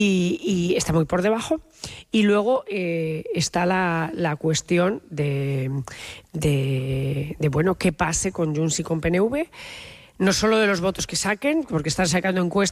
y está muy por debajo. Y luego está la cuestión de bueno, qué pase con Junts y con PNV, no solo de los votos que saquen, porque están sacando encuestas